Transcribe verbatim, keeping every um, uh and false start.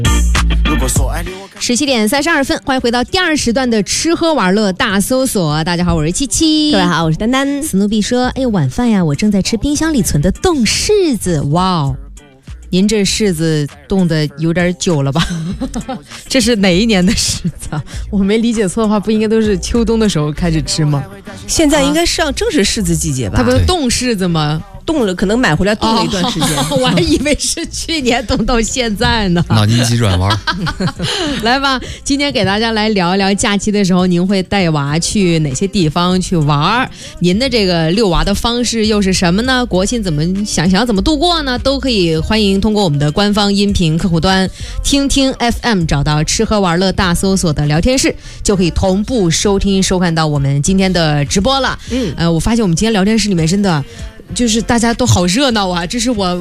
十七点三十二分，欢迎回到第二时段的吃喝玩乐大搜索。大家好，我是七七。 各位好，我是丹丹。 史努比说：“哎，晚饭呀，我正在吃冰箱里存的冻柿子。哇哦，您这柿子冻得有点久了吧？这是哪一年的柿子啊？我没理解错的话，不应该都是秋冬的时候开始吃吗？ 现在应该上正是柿子季节吧？ 它不是冻柿子吗？” 冻了，可能买回来冻了一段时间、 哦、我还以为是去年冻到现在呢。 脑筋急转弯。 来吧，今天给大家来聊一聊假期的时候您会带娃去哪些地方去玩，您的这个遛娃的方式又是什么呢？国庆怎么想想怎么度过呢？都可以欢迎通过我们的官方音频客户端听听 F M 找到吃喝玩乐大搜索的聊天室，就可以同步收听收看到我们今天的直播了。嗯，呃，我发现我们今天聊天室里面真的就是大家都好热闹啊，这是我